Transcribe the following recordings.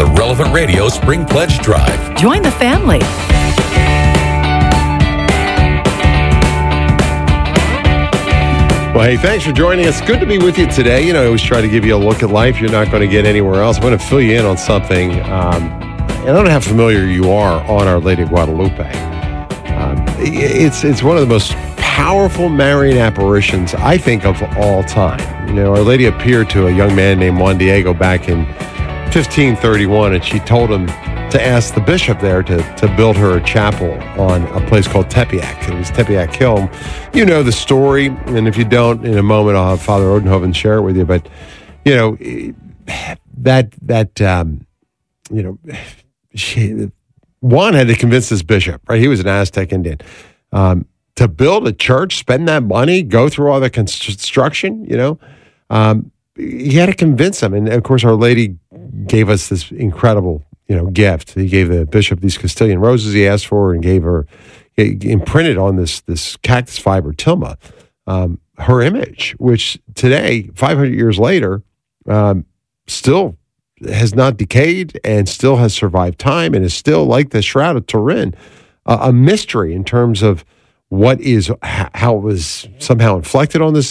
the Relevant Radio Spring Pledge Drive. Join the family. Well, hey, thanks for joining us. Good to be with you today. I always try to give you a look at life you're not going to get anywhere else. I'm going to fill you in on something. I don't know how familiar you are on Our Lady of Guadalupe. It's one of the most powerful Marian apparitions, I think, of all time. Our Lady appeared to a young man named Juan Diego back in 1531, and she told him to ask the bishop there to build her a chapel on a place called Tepeyac. It was Tepeyac Hill. You know the story, and if you don't, in a moment I'll have Father Odenhoven share it with you. But Juan had to convince this bishop, right? He was an Aztec Indian, to build a church, spend that money, go through all the construction. He had to convince him, and of course, Our Lady gave us this incredible gift. He gave the bishop these Castilian roses he asked for, and gave her, imprinted on this cactus fiber tilma, her image, which today, 500 years later, still has not decayed and still has survived time and is still, like the Shroud of Turin, a mystery in terms of how it was somehow inflected on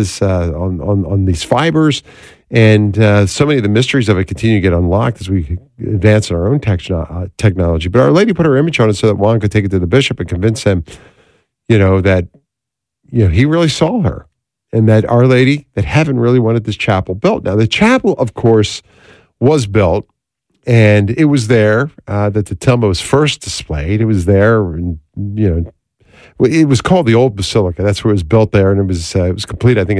on these fibers. And so many of the mysteries of it continue to get unlocked as we advance in our own technology. But Our Lady put her image on it so that Juan could take it to the bishop and convince him, that he really saw her, and that Our Lady, that heaven really wanted this chapel built. Now, the chapel, of course, was built, and it was there that the tilma was first displayed. It was there, and it was called the Old Basilica. That's where it was built there, and it was complete, I think, in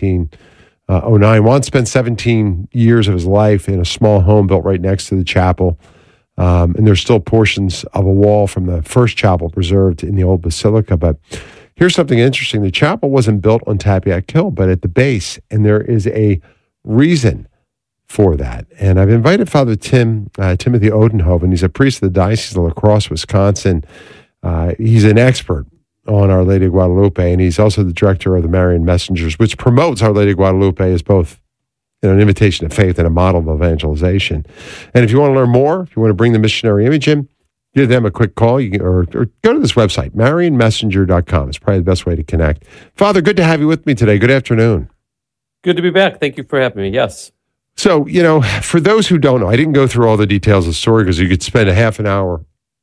1709. Juan spent 17 years of his life in a small home built right next to the chapel, and there's still portions of a wall from the first chapel preserved in the Old Basilica. But here's something interesting. The chapel wasn't built on Tepeyac Hill, but at the base, and there is a reason for that. And I've invited Father Timothy Odenhoven. He's a priest of the Diocese of La Crosse, Wisconsin. He's an expert on Our Lady of Guadalupe, and he's also the director of the Marian Messengers, which promotes Our Lady of Guadalupe as both an invitation to faith and a model of evangelization. And if you want to learn more, if you want to bring the missionary image in, give them a quick call, or go to this website, marianmessenger.com. It's probably the best way to connect. Father, good to have you with me today. Good afternoon. Good to be back. Thank you for having me. Yes. So, for those who don't know, I didn't go through all the details of the story because you could spend a half an hour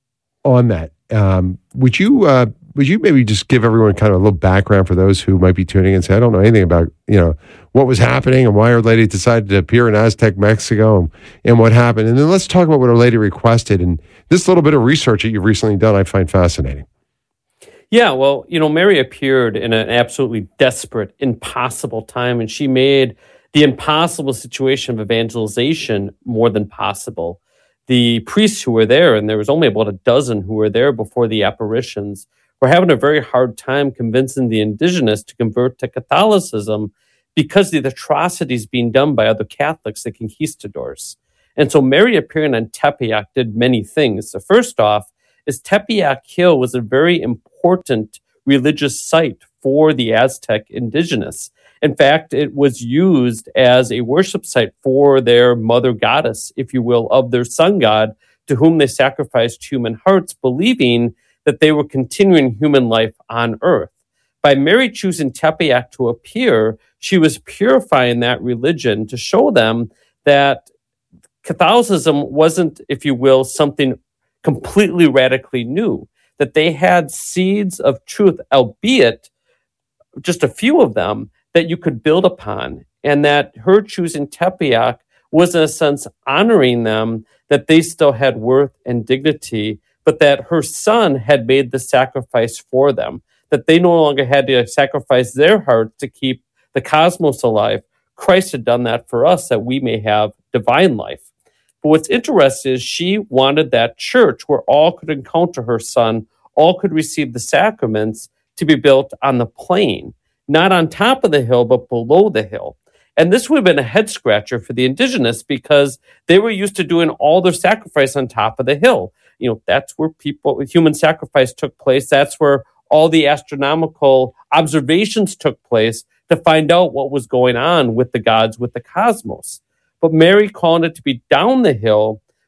on that. Would you maybe just give everyone kind of a little background for those who might be tuning in and say, I don't know anything about, what was happening and why Our Lady decided to appear in Aztec Mexico and what happened. And then let's talk about what Our Lady requested. And this little bit of research that you've recently done, I find fascinating. Yeah, well, Mary appeared in an absolutely desperate, impossible time, and she made the impossible situation of evangelization more than possible. The priests who were there, and there was only about a dozen who were there before the apparitions, were having a very hard time convincing the indigenous to convert to Catholicism because of the atrocities being done by other Catholics, the conquistadors. And so Mary appearing on Tepeyac did many things. So first off, is Tepeyac Hill was a very important religious site for the Aztec indigenous. In fact, it was used as a worship site for their mother goddess, if you will, of their sun god, to whom they sacrificed human hearts, believing that they were continuing human life on earth. By Mary choosing Tepeyac to appear, she was purifying that religion to show them that Catholicism wasn't, if you will, something completely radically new, that they had seeds of truth, albeit just a few of them, that you could build upon, and that her choosing Tepeyac was, in a sense, honoring them, that they still had worth and dignity, but that her son had made the sacrifice for them, that they no longer had to sacrifice their hearts to keep the cosmos alive. Christ had done that for us, that we may have divine life. But what's interesting is she wanted that church where all could encounter her son, all could receive the sacraments, to be built on the plain, not on top of the hill, but below the hill. And this would have been a head scratcher for the indigenous because they were used to doing all their sacrifice on top of the hill. That's where human sacrifice took place. That's where all the astronomical observations took place to find out what was going on with the gods, with the cosmos. But Mary calling it to be down the hill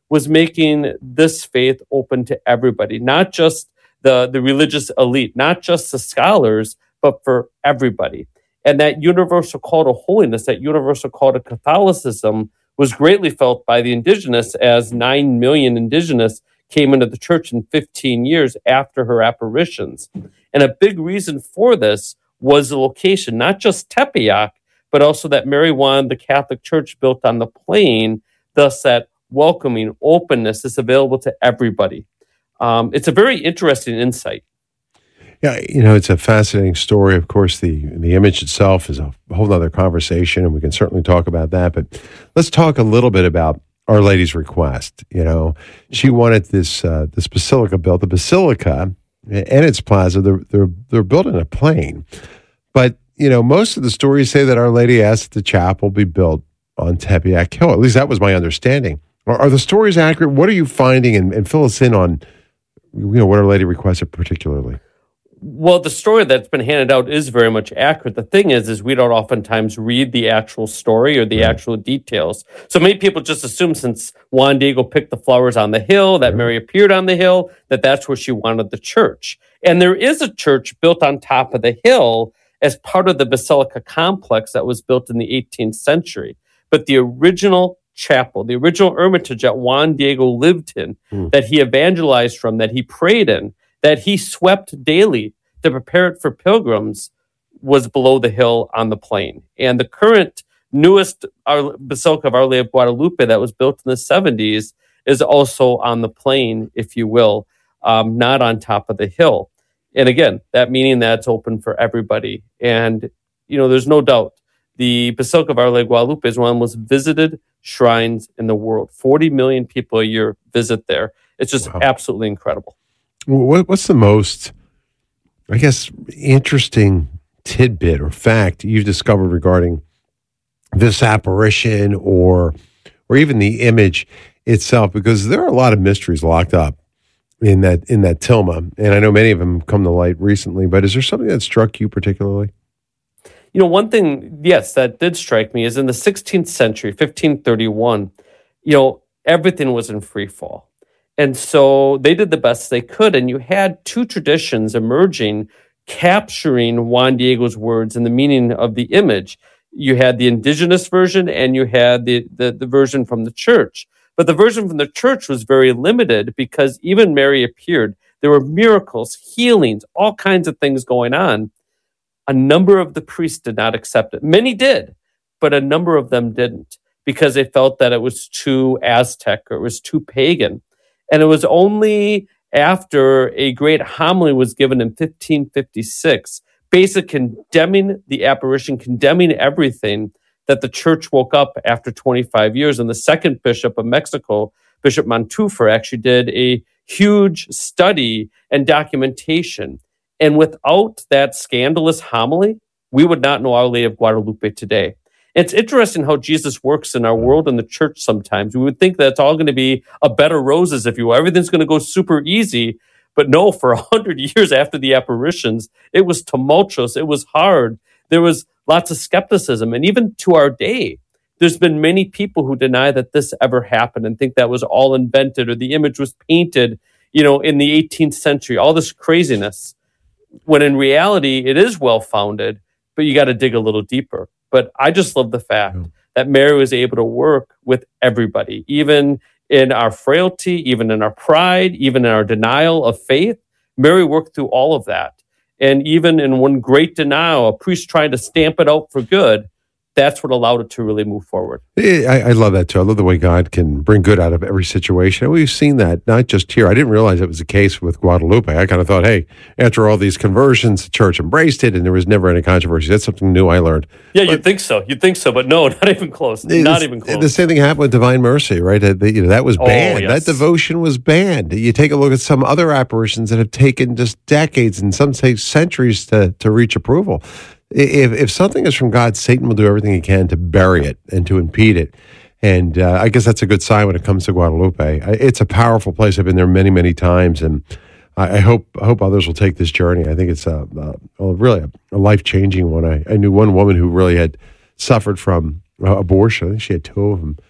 was making this faith open to everybody, not just the religious elite, not just the scholars, but for everybody. And that universal call to holiness, that universal call to Catholicism was greatly felt by the indigenous, as 9 million indigenous came into the church in 15 years after her apparitions. And a big reason for this was the location, not just Tepeyac, but also that Mary wanted the Catholic Church built on the plain, thus that welcoming openness is available to everybody. It's a very interesting insight. Yeah, it's a fascinating story. Of course, the image itself is a whole other conversation, and we can certainly talk about that. But let's talk a little bit about Our Lady's request. She wanted this basilica built. The basilica and its plaza, they're built in a plain. But most of the stories say that Our Lady asked that the chapel be built on Tepeyac Hill. At least that was my understanding. Are the stories accurate? What are you finding? And fill us in on what Our Lady requested particularly. Well, the story that's been handed out is very much accurate. The thing is we don't oftentimes read the actual story or the actual details. So many people just assume, since Juan Diego picked the flowers on the hill, that Mary appeared on the hill, that's where she wanted the church. And there is a church built on top of the hill as part of the Basilica complex that was built in the 18th century. But the original chapel, the original hermitage that Juan Diego lived in, that he evangelized from, that he prayed in, that he swept daily to prepare it for pilgrims, was below the hill on the plain. And the current newest Basilica of Our Lady of Guadalupe that was built in the 70s is also on the plain, if you will, not on top of the hill. And again, that meaning that it's open for everybody. And, there's no doubt the Basilica of Our Lady of Guadalupe is one of the most visited shrines in the world. 40 million people a year visit there. It's just absolutely incredible. What's the most, interesting tidbit or fact you've discovered regarding this apparition or even the image itself? Because there are a lot of mysteries locked up in that tilma, and I know many of them come to light recently. But is there something that struck you particularly? One thing, yes, that did strike me is in the 16th century, 1531. Everything was in free fall. And so they did the best they could. And you had two traditions emerging, capturing Juan Diego's words and the meaning of the image. You had the indigenous version and you had the version from the church. But the version from the church was very limited because even Mary appeared. There were miracles, healings, all kinds of things going on. A number of the priests did not accept it. Many did, but a number of them didn't because they felt that it was too Aztec or it was too pagan. And it was only after a great homily was given in 1556, basically condemning the apparition, condemning everything, that the church woke up after 25 years. And the second bishop of Mexico, Bishop Montúfar, actually did a huge study and documentation. And without that scandalous homily, we would not know Our Lady of Guadalupe today. It's interesting how Jesus works in our world and the church sometimes. We would think that it's all going to be a bed of roses, if you will. Everything's going to go super easy. But no, for 100 years after the apparitions, it was tumultuous. It was hard. There was lots of skepticism. And even to our day, there's been many people who deny that this ever happened and think that was all invented or the image was painted, in the 18th century, all this craziness. When in reality, it is well-founded, but you got to dig a little deeper. But I just love the fact that Mary was able to work with everybody, even in our frailty, even in our pride, even in our denial of faith. Mary worked through all of that. And even in one great denial, a priest trying to stamp it out for good, that's what allowed it to really move forward. I love that too. I love the way God can bring good out of every situation. And we've seen that not just here. I didn't realize it was the case with Guadalupe. I kind of thought, hey, after all these conversions, the church embraced it and there was never any controversy. That's something new I learned. Yeah, you'd think so. But no, not even close. Not even close. The same thing happened with Divine Mercy, right? That was banned. Yes. That devotion was banned. You take a look at some other apparitions that have taken just decades and some say centuries to reach approval. If something is from God, Satan will do everything he can to bury it and to impede it. And I guess that's a good sign when it comes to Guadalupe. It's a powerful place. I've been there many, many times, and I hope others will take this journey. I think it's really a life-changing one. I knew one woman who really had suffered from abortion. I think she had two of them.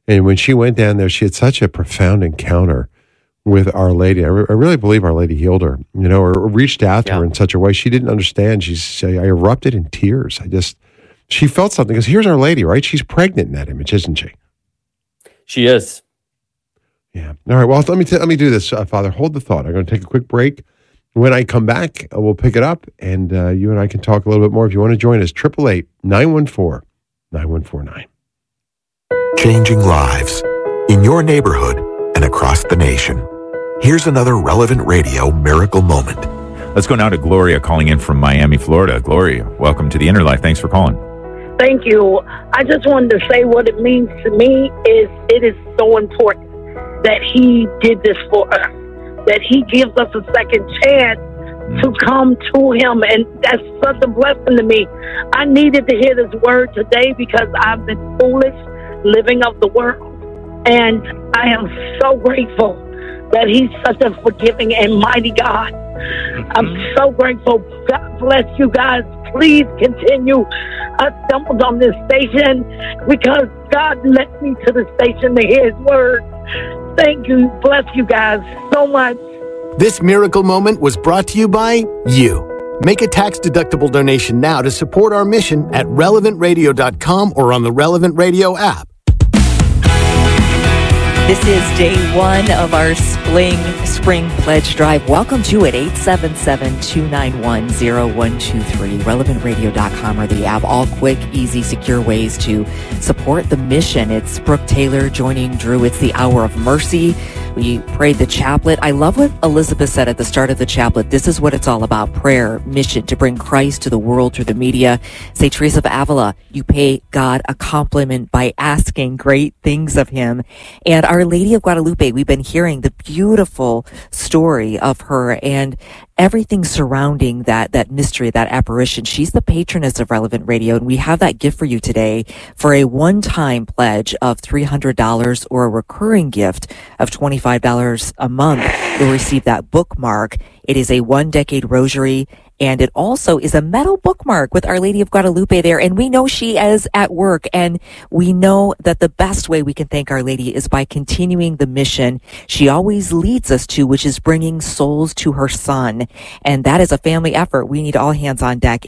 And when she went down there, she had such a profound encounter with Our Lady. I really believe Our Lady healed her, or reached out to her in such a way she didn't understand. I erupted in tears. She felt something, because here's Our Lady, right? She's pregnant in that image, isn't she? She is. Yeah. All right. Well, let me do this, Father. Hold the thought. I'm going to take a quick break. When I come back, we'll pick it up, and you and I can talk a little bit more. If you want to join us, 888-914-9149. Changing lives in your neighborhood and across the nation. Here's another Relevant Radio miracle moment. Let's go now to Gloria calling in from Miami, Florida. Gloria, welcome to the Inner Life. Thanks for calling. Thank you. I just wanted to say what it means to me is it is so important that he did this for us, that he gives us a second chance to come to him, and that's such a blessing to me. I needed to hear this word today because I've been foolish, living of the world, and I am so grateful that he's such a forgiving and mighty God. I'm so grateful. God bless you guys. Please continue. I stumbled on this station because God led me to the station to hear his word. Thank you. Bless you guys so much. This miracle moment was brought to you by you. Make a tax-deductible donation now to support our mission at relevantradio.com or on the Relevant Radio app. This is day one of our spring pledge drive. Welcome to it, 877-291-0123, relevantradio.com or the app. All quick, easy, secure ways to support the mission. It's Brooke Taylor joining Drew. It's the Hour of Mercy. We prayed the chaplet. I love what Elizabeth said at the start of the chaplet. This is what it's all about. Prayer, mission, to bring Christ to the world through the media. St. Teresa of Avila, you pay God a compliment by asking great things of him. And Our Lady of Guadalupe, we've been hearing the beautiful story of her and everything surrounding that mystery, that apparition. She's the patroness of Relevant Radio, and we have that gift for you today. For a one-time pledge of $300 or a recurring gift of $25 a month, you'll receive that bookmark. It is a 1-decade rosary, and it also is a metal bookmark with Our Lady of Guadalupe there. And we know she is at work, and we know that the best way we can thank Our Lady is by continuing the mission she always leads us to, which is bringing souls to her Son. And that is a family effort. We need all hands on deck.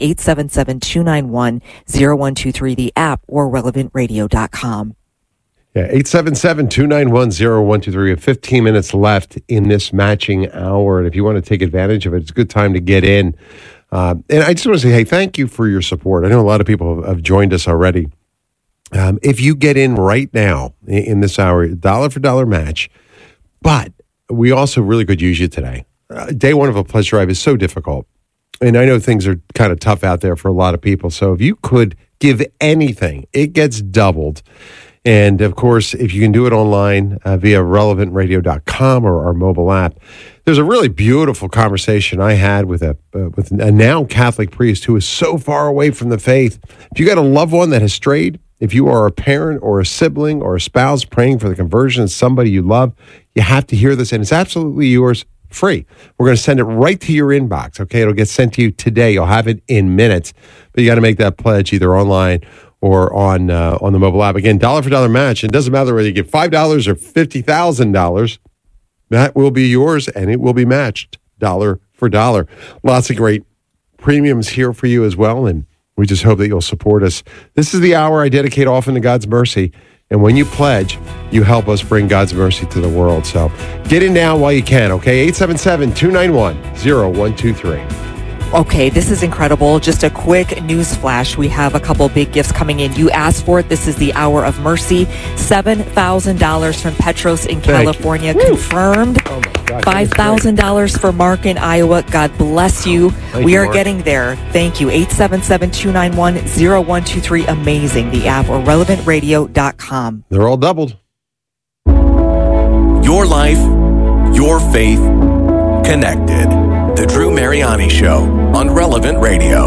877-291-0123, the app, or relevantradio.com. Yeah, 877-291-0123. We have 15 minutes left in this matching hour. And if you want to take advantage of it, it's a good time to get in. And I just want to say, hey, thank you for your support. I know a lot of people have joined us already. If you get in right now in this hour, dollar for dollar match. But we also really could use you today. Day one of a pledge drive is so difficult. And I know things are kind of tough out there for a lot of people. So if you could give anything, it gets doubled. And of course, if you can do it online via relevantradio.com or our mobile app, there's a really beautiful conversation I had with a now Catholic priest who is so far away from the faith. If you got a loved one that has strayed, if you are a parent or a sibling or a spouse praying for the conversion of somebody you love, you have to hear this, and it's absolutely yours, free. We're going to send it right to your inbox, okay? It'll get sent to you today. You'll have it in minutes, but you got to make that pledge either online or on the mobile app. Again, dollar for dollar match. It doesn't matter whether you give $5 or $50,000. That will be yours, and it will be matched dollar for dollar. Lots of great premiums here for you as well, and we just hope that you'll support us. This is the hour I dedicate often to God's mercy, and when you pledge, you help us bring God's mercy to the world. So get in now while you can, okay? 877-291-0123. Okay, this is incredible. Just a quick news flash. We have a couple big gifts coming in. You asked for it. This is the Hour of Mercy. $7,000 from Petros in California, confirmed. Oh my God, $5,000 for Mark in Iowa. God bless you. We are getting there. Thank you. 877-291-0123. Amazing. The app or relevantradio.com. They're all doubled. Your life, your faith, connected. The Drew Mariani Show on Relevant Radio.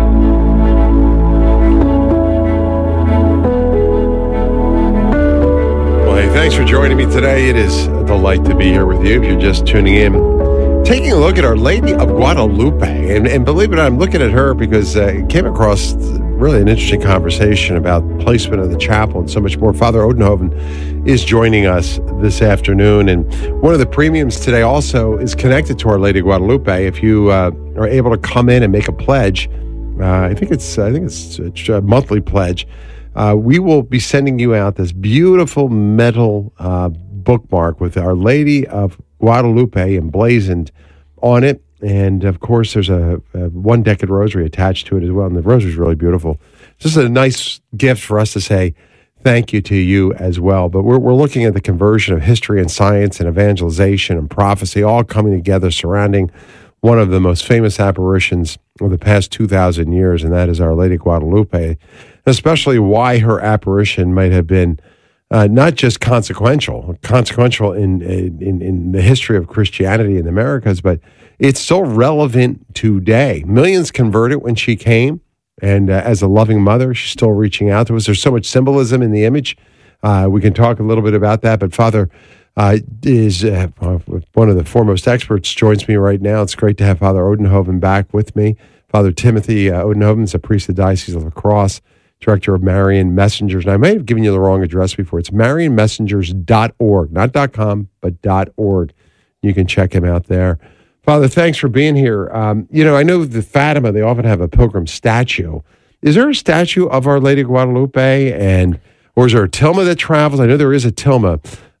Well, hey, thanks for joining me today. It is a delight to be here with you if you're just tuning in. Taking a look at Our Lady of Guadalupe. And believe it or not, I'm looking at her because it came across really an interesting conversation about placement of the chapel and so much more. Father Oudenhoven is joining us this afternoon, and one of the premiums today also is connected to Our Lady of Guadalupe. If you are able to come in and make a pledge, I think it's a monthly pledge. We will be sending you out this beautiful metal bookmark with Our Lady of Guadalupe emblazoned on it. And, of course, there's a one-decade rosary attached to it as well, and the rosary is really beautiful. It's just a nice gift for us to say thank you to you as well. But we're looking at the conversion of history and science and evangelization and prophecy all coming together surrounding one of the most famous apparitions of the past 2,000 years, and that is Our Lady of Guadalupe, especially why her apparition might have been not just consequential in the history of Christianity in the Americas, but it's so relevant today. Millions converted when she came, and as a loving mother, she's still reaching out to us. There's so much symbolism in the image. We can talk a little bit about that, but Father is one of the foremost experts, joins me right now. It's great to have Father Oudenhoven back with me. Father Timothy Oudenhoven is a priest of the Diocese of La Crosse, director of Marian Messengers. And I may have given you the wrong address before. It's marianmessengers.org, not .com, but .org. You can check him out there. Father, thanks for being here. I know the Fatima, they often have a pilgrim statue. Is there a statue of Our Lady of Guadalupe, or is there a tilma that travels? I know there is a tilma.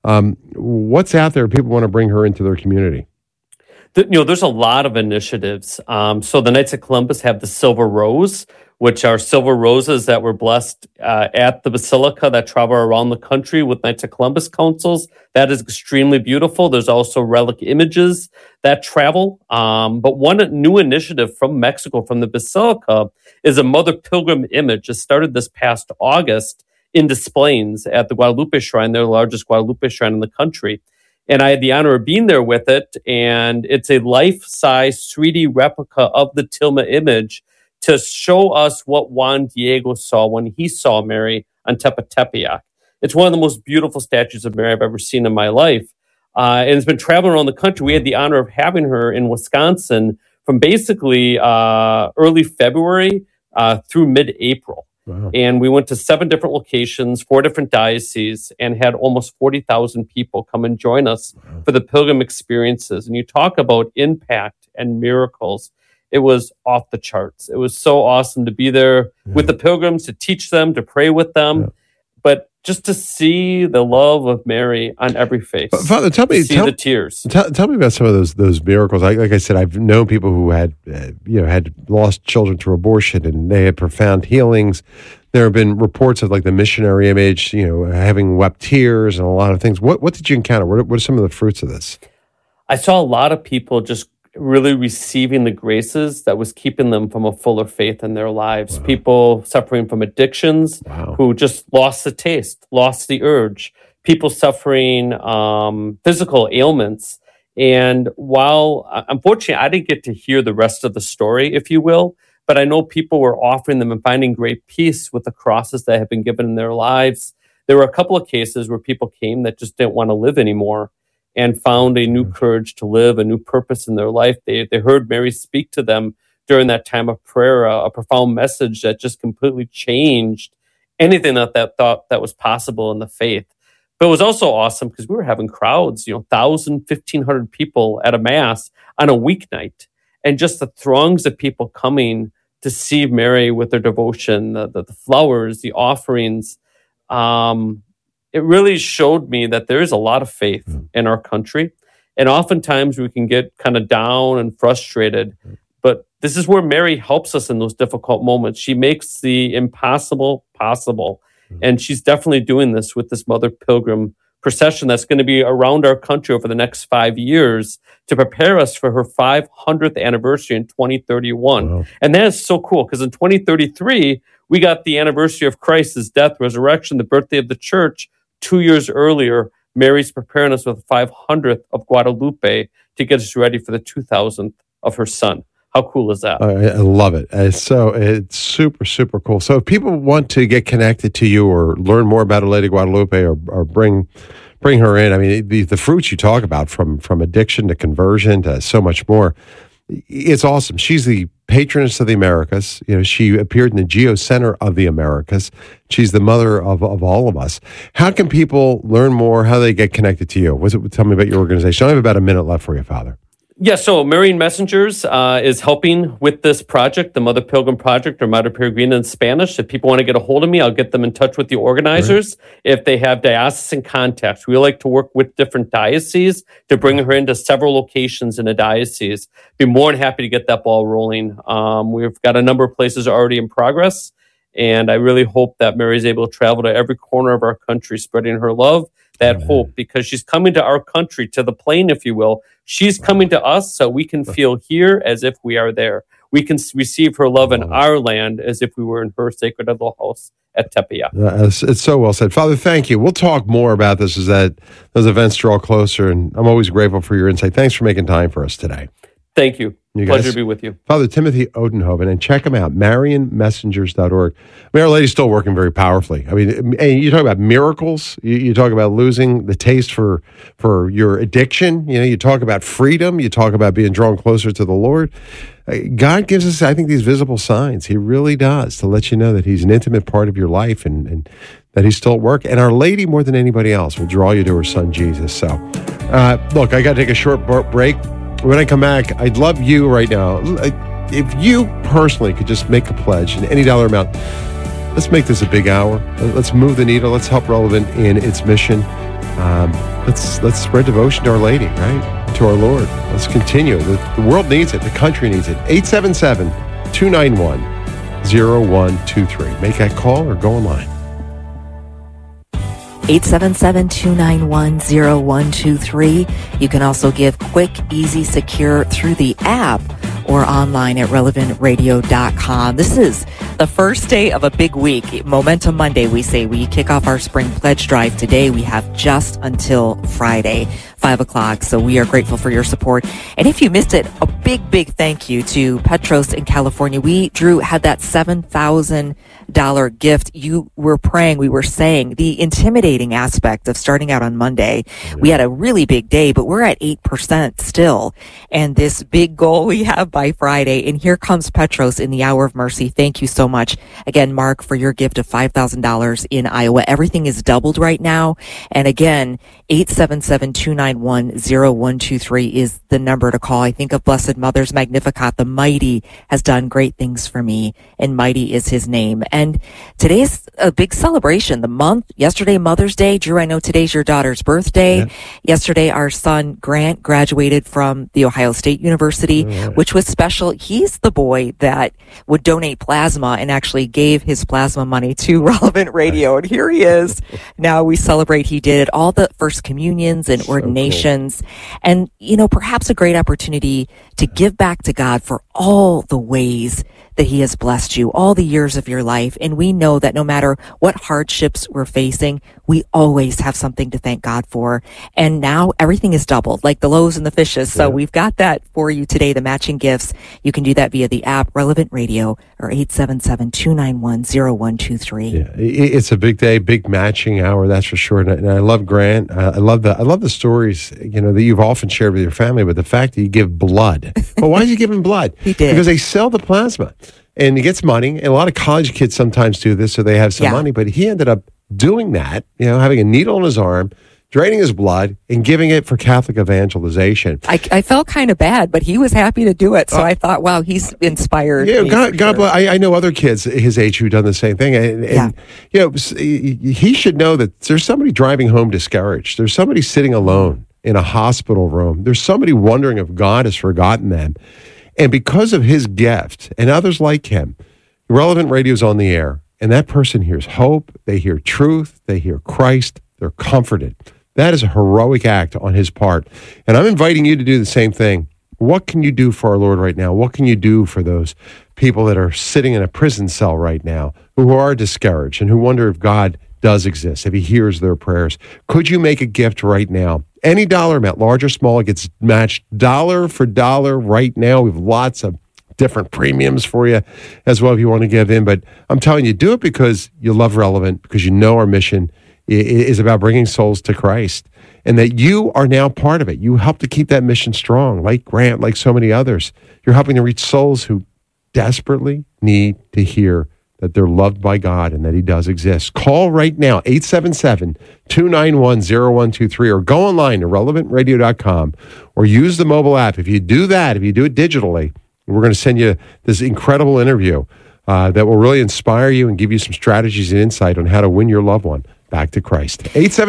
What's out there? People want to bring her into their community. There's a lot of initiatives. So the Knights of Columbus have the Silver Rose, which are silver roses that were blessed at the Basilica that travel around the country with Knights of Columbus councils. That is extremely beautiful. There's also relic images that travel. But one new initiative from Mexico, from the Basilica, is a Mother Pilgrim image. It started this past August in Des Plaines at the Guadalupe Shrine, their largest Guadalupe Shrine in the country. And I had the honor of being there with it. And it's a life-size 3D replica of the Tilma image to show us what Juan Diego saw when he saw Mary on Tepetepeyac. It's one of the most beautiful statues of Mary I've ever seen in my life. And it's been traveling around the country. We had the honor of having her in Wisconsin from basically early February through mid-April. Wow. And we went to 7 different locations, 4 different dioceses, and had almost 40,000 people come and join us for the pilgrim experiences. And you talk about impact and miracles. It was off the charts. It was so awesome to be there with the pilgrims, to teach them, to pray with them, but just to see the love of Mary on every face. Father, tell me the tears. Tell me about some of those miracles. Like I said, I've known people who had had lost children through abortion, and they had profound healings. There have been reports of like the missionary image, having wept tears and a lot of things. What did you encounter? What are some of the fruits of this? I saw a lot of people just really receiving the graces that was keeping them from a fuller faith in their lives. Wow. People suffering from addictions who just lost the taste, lost the urge. People suffering physical ailments. And while, unfortunately, I didn't get to hear the rest of the story, if you will, but I know people were offering them and finding great peace with the crosses that have been given in their lives. There were a couple of cases where people came that just didn't want to live anymore and found a new courage to live, a new purpose in their life. They heard Mary speak to them during that time of prayer, a profound message that just completely changed anything that thought that was possible in the faith. But it was also awesome because we were having crowds, 1,000, 1,500 people at a mass on a weeknight. And just the throngs of people coming to see Mary with their devotion, the flowers, the offerings. It really showed me that there is a lot of faith in our country. And oftentimes we can get kind of down and frustrated. But this is where Mary helps us in those difficult moments. She makes the impossible possible. And she's definitely doing this with this Mother Pilgrim procession that's going to be around our country over the next 5 years to prepare us for her 500th anniversary in 2031. Wow. And that is so cool because in 2033, we got the anniversary of Christ's death, resurrection, the birthday of the church. 2 years earlier, Mary's preparing us with the 500th of Guadalupe to get us ready for the 2000th of her son. How cool is that? I love it. It's super, super cool. So if people want to get connected to you or learn more about Lady Guadalupe or bring her in, I mean, the fruits you talk about from addiction to conversion to so much more, it's awesome. She's the patroness of the Americas. She appeared in the Geo Center of the Americas. She's the mother of all of us. How can people learn more? How do they get connected to you? Tell me about your organization. I have about a minute left for you, Father. Yeah, so Marian Messengers is helping with this project, the Mother Pilgrim Project, or Mother Peregrina in Spanish. If people want to get a hold of me, I'll get them in touch with the organizers. Right. If they have diocesan contacts, we like to work with different dioceses to bring her into several locations in a diocese. Be more than happy to get that ball rolling. We've got a number of places already in progress, and I really hope that Mary is able to travel to every corner of our country, spreading her love, that hope, because she's coming to our country, to the plane, if you will. She's coming to us so we can feel here as if we are there. We can receive her love in our land as if we were in her sacred little house at Tepeyac. It's so well said. Father, thank you. We'll talk more about this as those events draw closer, and I'm always grateful for your insight. Thanks for making time for us today. Thank you. Pleasure to be with you. Father Timothy Odenhoven, and check him out, MarianMessengers.org. Our Lady's still working very powerfully. I mean, and you talk about miracles. You talk about losing the taste for your addiction. You talk about freedom. You talk about being drawn closer to the Lord. God gives us, I think, these visible signs. He really does, to let you know that he's an intimate part of your life and that he's still at work. And Our Lady, more than anybody else, will draw you to her son, Jesus. So, look, I got to take a short break. When I come back, I'd love you right now. If you personally could just make a pledge in any dollar amount, let's make this a big hour. Let's move the needle. Let's help Relevant in its mission. Let's spread devotion to Our Lady, right? To our Lord. Let's continue. The world needs it. The country needs it. 877-291-0123. Make that call or go online. 877-291-0123. You can also give quick, easy, secure through the app or online at relevantradio.com. This is the first day of a big week. Momentum Monday, we say. We kick off our spring pledge drive today. We have just until Friday, 5 o'clock. So we are grateful for your support. And if you missed it, a big thank you to Petros in California. Drew had that $7,000 gift. You were praying, we were saying the intimidating aspect of starting out on Monday. We had a really big day, but we're at 8% still. And this big goal we have by Friday. And here comes Petros in the hour of mercy. Thank you so much again, Mark, for your gift of $5,000 in Iowa. Everything is doubled right now. And again, 877-291-0123 is the number to call. I think of Blessed Mother's Magnificat. The Mighty has done great things for me, and mighty is his name. And today's a big celebration. Yesterday, Mother's Day. Drew, I know today's your daughter's birthday. Yeah. Yesterday, our son, Grant, graduated from The Ohio State University, which was special. He's the boy that would donate plasma and actually gave his plasma money to Relevant Radio. And here he is. Now we celebrate. He did all the first communions and ordinations. Cool. And, perhaps a great opportunity to give back to God for all the ways that he has blessed you, all the years of your life. And we know that no matter what hardships we're facing, we always have something to thank God for. And now everything is doubled, like the loaves and the fishes. So we've got that for you today, the matching gifts. You can do that via the app, Relevant Radio, or 877-291-0123. Yeah, it's a big day, big matching hour, that's for sure. And I love Grant. I love the stories, that you've often shared with your family, but the fact that you give blood. Well, why is he giving blood? He did. Because they sell the plasma. And he gets money, and a lot of college kids sometimes do this, so they have some money. But he ended up doing that, having a needle in his arm, draining his blood, and giving it for Catholic evangelization. I felt kind of bad, but he was happy to do it. So I thought, wow, he's inspired. Yeah, God bless. I know other kids his age who've done the same thing. And he should know that there's somebody driving home discouraged. There's somebody sitting alone in a hospital room. There's somebody wondering if God has forgotten them. And because of his gift and others like him, Relevant Radio is on the air, and that person hears hope, they hear truth, they hear Christ, they're comforted. That is a heroic act on his part. And I'm inviting you to do the same thing. What can you do for our Lord right now? What can you do for those people that are sitting in a prison cell right now, who are discouraged and who wonder if God does exist, if he hears their prayers? Could you make a gift right now? Any dollar amount, large or small, it gets matched dollar for dollar right now. We have lots of different premiums for you as well if you want to give in. But I'm telling you, do it because you love Relevant, because you know our mission is about bringing souls to Christ, and that you are now part of it. You help to keep that mission strong, like Grant, like so many others. You're helping to reach souls who desperately need to hear that they're loved by God and that he does exist. Call right now, 877-291-0123, or go online to relevantradio.com, or use the mobile app. If you do that, if you do it digitally, we're going to send you this incredible interview that will really inspire you and give you some strategies and insight on how to win your loved one back to Christ.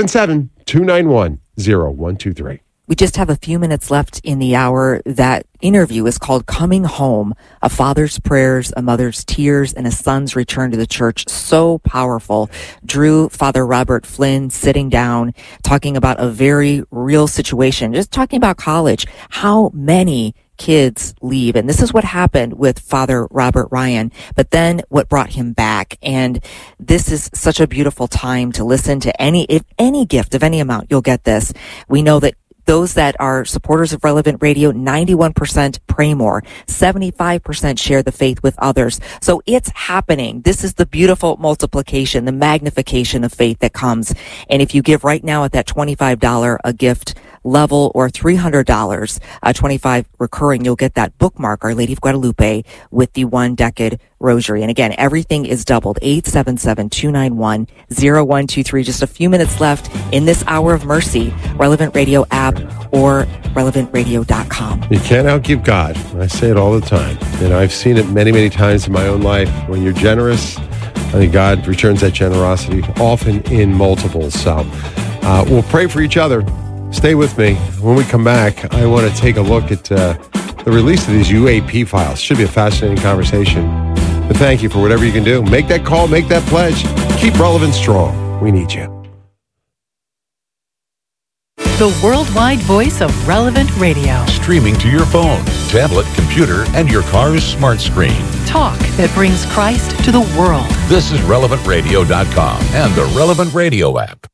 877-291-0123. We just have a few minutes left in the hour. That interview is called Coming Home, A Father's Prayers, A Mother's Tears, and a Son's Return to the Church. So powerful. Drew, Father Robert Flynn, sitting down, talking about a very real situation, just talking about college. How many kids leave? And this is what happened with Father Robert Ryan, but then what brought him back. And this is such a beautiful time to listen to any gift of any amount. You'll get this. We know that those that are supporters of Relevant Radio, 91% pray more, 75% share the faith with others. So it's happening. This is the beautiful multiplication, the magnification of faith that comes. And if you give right now at that $25 a gift level or $300, 25 recurring, you'll get that bookmark, Our Lady of Guadalupe, with the 1 decade rosary. And again, everything is doubled. 877-291-0123. Just a few minutes left in this hour of mercy. Relevant Radio app or relevantradio.com. You can't outgive God. I say it all the time. I've seen it many, many times in my own life. When you're generous, I think God returns that generosity, often in multiples. So we'll pray for each other. Stay with me. When we come back, I want to take a look at the release of these UAP files. Should be a fascinating conversation. But thank you for whatever you can do. Make that call, make that pledge. Keep Relevant strong. We need you. The worldwide voice of Relevant Radio. Streaming to your phone, tablet, computer, and your car's smart screen. Talk that brings Christ to the world. This is relevantradio.com and the Relevant Radio app.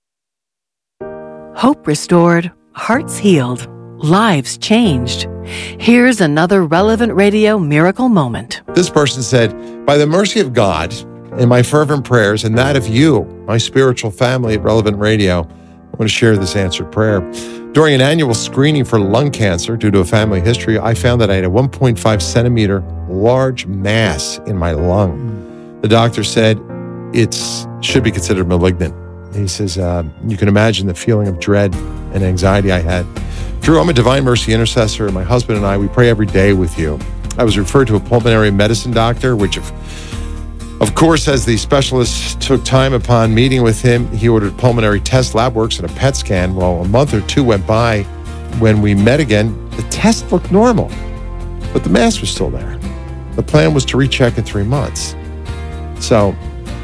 Hope restored, hearts healed, lives changed. Here's another Relevant Radio miracle moment. This person said, by the mercy of God and my fervent prayers and that of you, my spiritual family at Relevant Radio, I want to share this answered prayer. During an annual screening for lung cancer due to a family history, I found that I had a 1.5 centimeter large mass in my lung. The doctor said it should be considered malignant. He says, you can imagine the feeling of dread and anxiety I had. Drew, I'm a Divine Mercy intercessor, and my husband and I, we pray every day with you. I was referred to a pulmonary medicine doctor, which of course, as the specialist took time upon meeting with him, he ordered pulmonary test, lab works, and a PET scan. Well, a month or two went by. When we met again, the test looked normal, but the mass was still there. The plan was to recheck in 3 months. So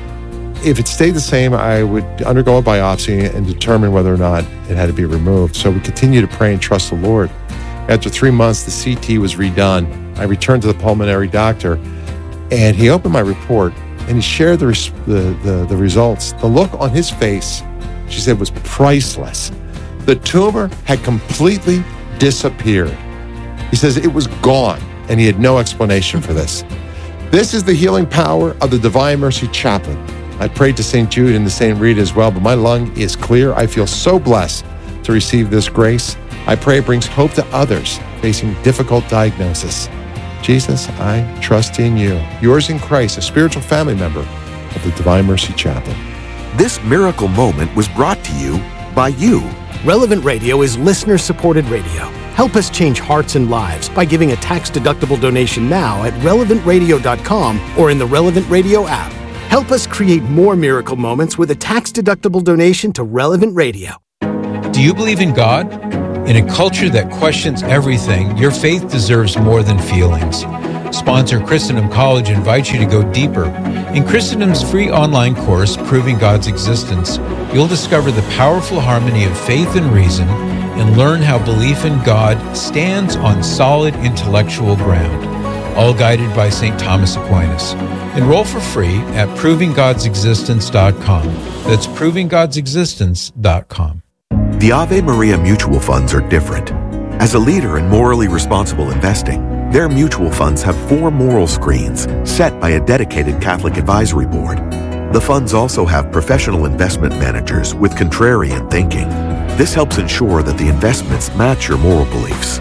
if it stayed the same, I would undergo a biopsy and determine whether or not it had to be removed. So we continue to pray and trust the Lord. After 3 months, the CT was redone. I returned to the pulmonary doctor, and he opened my report, and he shared the results. The look on his face, she said, was priceless. The tumor had completely disappeared. He says it was gone, and he had no explanation for this. This is the healing power of the Divine Mercy Chaplet. I prayed to St. Jude and to St. Rita as well, but my lung is clear. I feel so blessed to receive this grace. I pray it brings hope to others facing difficult diagnosis. Jesus, I trust in you. Yours in Christ, a spiritual family member of the Divine Mercy Chaplet. This miracle moment was brought to you by you. Relevant Radio is listener-supported radio. Help us change hearts and lives by giving a tax-deductible donation now at relevantradio.com or in the Relevant Radio app. Help us create more miracle moments with a tax-deductible donation to Relevant Radio. Do you believe in God? In a culture that questions everything, your faith deserves more than feelings. Sponsor Christendom College invites you to go deeper. In Christendom's free online course, Proving God's Existence, you'll discover the powerful harmony of faith and reason and learn how belief in God stands on solid intellectual ground, all guided by St. Thomas Aquinas. Enroll for free at provinggodsexistence.com. That's provinggodsexistence.com. The Ave Maria mutual funds are different. As a leader in morally responsible investing, their mutual funds have 4 moral screens set by a dedicated Catholic advisory board. The funds also have professional investment managers with contrarian thinking. This helps ensure that the investments match your moral beliefs.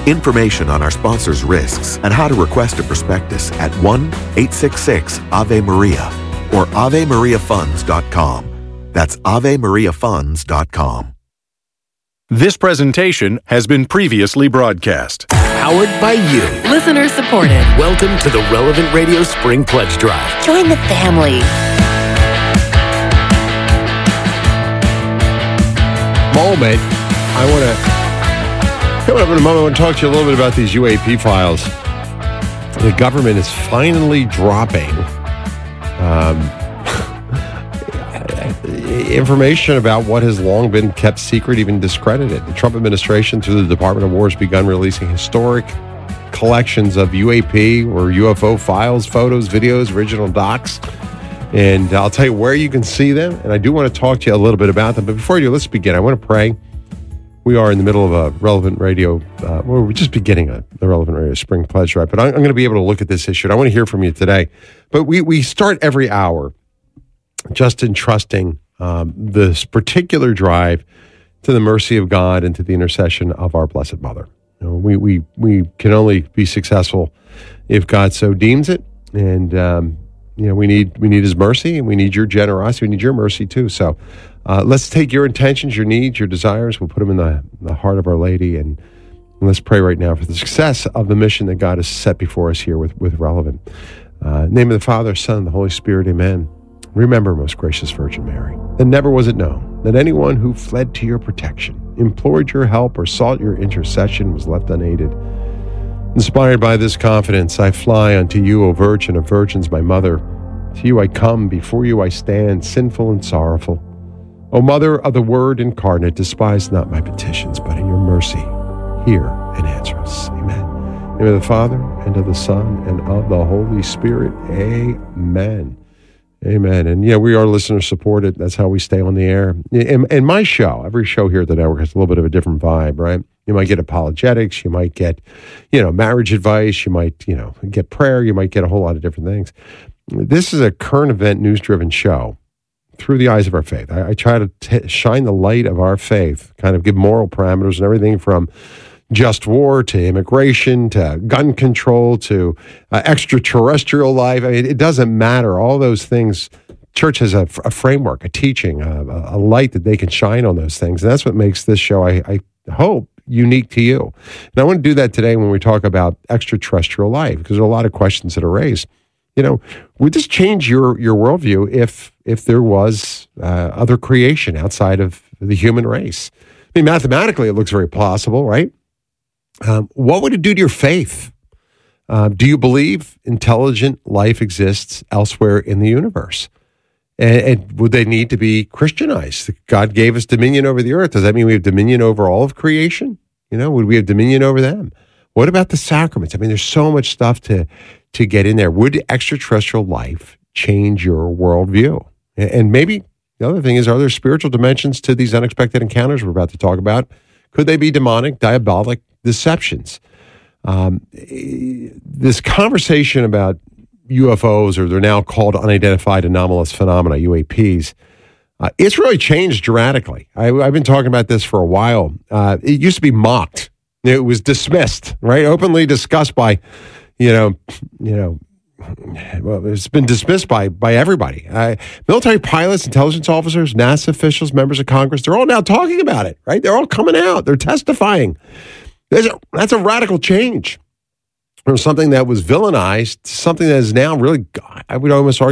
Information on our sponsors' risks and how to request a prospectus at 1-866-AVE-MARIA or AveMariaFunds.com. That's AveMariaFunds.com. This presentation has been previously broadcast. Powered by you. Listener supported. Welcome to the Relevant Radio Spring Pledge Drive. Join the family. Moment. Coming up in a moment, I want to talk to you a little bit about these UAP files. The government is finally dropping information about what has long been kept secret, even discredited. The Trump administration, through the Department of War, has begun releasing historic collections of UAP or UFO files, photos, videos, original docs. And I'll tell you where you can see them. And I do want to talk to you a little bit about them. But before I do, let's begin. I want to pray. We are in the middle of a Relevant Radio, we're just beginning the Relevant Radio Spring Pledge Drive. But I'm going to be able to look at this issue. And I want to hear from you today. But we start every hour just entrusting this particular drive to the mercy of God and to the intercession of our Blessed Mother. You know, we can only be successful if God so deems it. And, we need His mercy, and we need your generosity. We need your mercy too. So let's take your intentions, your needs, your desires. We'll put them in the heart of Our Lady, and let's pray right now for the success of the mission that God has set before us here with Relevant. In the name of the Father, Son, and the Holy Spirit, amen. Remember, most gracious Virgin Mary, that never was it known that anyone who fled to your protection, implored your help, or sought your intercession was left unaided. Inspired by this confidence, I fly unto you, O Virgin of Virgins, my Mother. To you I come, before you I stand, sinful and sorrowful. O Mother of the Word incarnate, despise not my petitions, but in your mercy hear and answer us. Amen. In the name of the Father, and of the Son, and of the Holy Spirit. Amen. Amen. And we are listener supported. That's how we stay on the air. And my show, every show here at the network has a little bit of a different vibe, right? You might get apologetics, you might get, marriage advice, you might, get prayer, you might get a whole lot of different things. This is a current event, news-driven show through the eyes of our faith. I try to shine the light of our faith, kind of give moral parameters and everything from just war to immigration to gun control to extraterrestrial life. I mean, it doesn't matter. All those things, church has a framework, a teaching, a light that they can shine on those things. And that's what makes this show, I hope, unique to you. And I want to do that today when we talk about extraterrestrial life, because there are a lot of questions that are raised. Would this change your worldview if there was other creation outside of the human race? I mean, mathematically, it looks very plausible, right? What would it do to your faith? Do you believe intelligent life exists elsewhere in the universe? And would they need to be Christianized? God gave us dominion over the earth. Does that mean we have dominion over all of creation? Would we have dominion over them? What about the sacraments? I mean, there's so much stuff to get in there. Would extraterrestrial life change your worldview? And maybe the other thing is, are there spiritual dimensions to these unexpected encounters we're about to talk about? Could they be demonic, diabolic deceptions? This conversation about UFOs, or they're now called unidentified anomalous phenomena, UAPs, it's really changed dramatically. I've been talking about this for a while. It used to be mocked. It was dismissed, right? Openly discussed by, well, it's been dismissed by everybody. Military pilots, intelligence officers, NASA officials, members of Congress, they're all now talking about it, right? They're all coming out. They're testifying. That's a radical change from something that was villainized to something that is now really, I would almost argue,